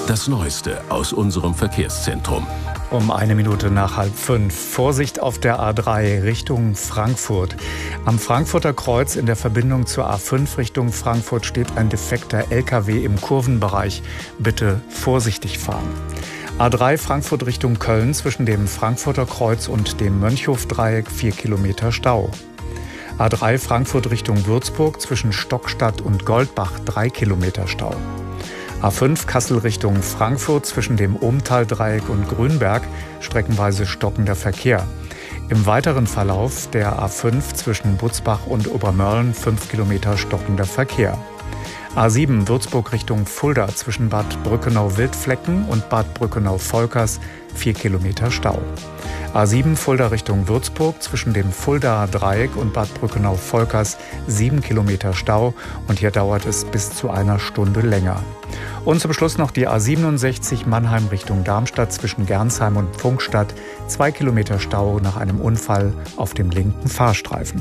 Das Neueste aus unserem Verkehrszentrum. Um 4:01. Vorsicht auf der A3 Richtung Frankfurt. Am Frankfurter Kreuz in der Verbindung zur A5 Richtung Frankfurt steht ein defekter LKW im Kurvenbereich. Bitte vorsichtig fahren. A3 Frankfurt Richtung Köln zwischen dem Frankfurter Kreuz und dem Mönchhofdreieck 4 Kilometer Stau. A3 Frankfurt Richtung Würzburg zwischen Stockstadt und Goldbach 3 Kilometer Stau. A5 Kassel Richtung Frankfurt zwischen dem Ohmtal-Dreieck und Grünberg streckenweise stockender Verkehr. Im weiteren Verlauf der A5 zwischen Butzbach und Obermörlen 5 Kilometer stockender Verkehr. A7 Würzburg Richtung Fulda zwischen Bad Brückenau-Wildflecken und Bad Brückenau-Volkers 4 Kilometer Stau. A7 Fulda Richtung Würzburg zwischen dem Fuldaer Dreieck und Bad Brückenau-Volkers 7 Kilometer Stau und hier dauert es bis zu einer Stunde länger. Und zum Schluss noch die A67 Mannheim Richtung Darmstadt zwischen Gernsheim und Pfungstadt 2 Kilometer Stau nach einem Unfall auf dem linken Fahrstreifen.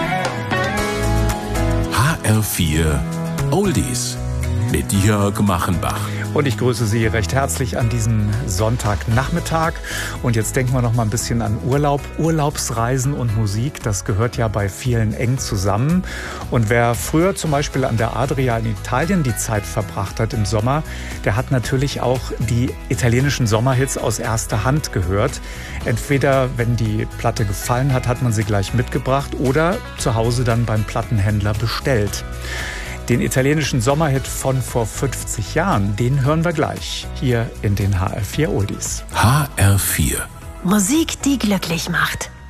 HR4 Oldies mit Jörg Machenbach. Und ich grüße Sie recht herzlich an diesem Sonntagnachmittag. Und jetzt denken wir noch mal ein bisschen an Urlaub. Urlaubsreisen und Musik, das gehört ja bei vielen eng zusammen. Und wer früher zum Beispiel an der Adria in Italien die Zeit verbracht hat im Sommer, der hat natürlich auch die italienischen Sommerhits aus erster Hand gehört. Entweder, wenn die Platte gefallen hat, hat man sie gleich mitgebracht oder zu Hause dann beim Plattenhändler bestellt. Den italienischen Sommerhit von vor 50 Jahren, den hören wir gleich hier in den HR4 Oldies. HR4. Musik, die glücklich macht.